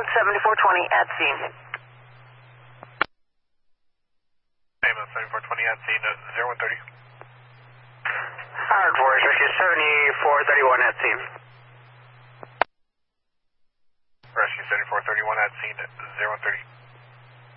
7420 at scene. Ambulance 7420 at scene, 0130. Howard Forest, Rescue 7431 at scene. Rescue 7431 at scene, 0130.